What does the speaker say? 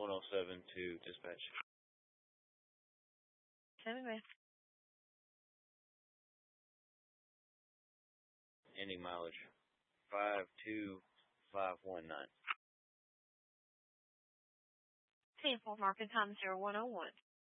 107 to dispatch. Send me. Ending mileage 52519. Sample market time 0101.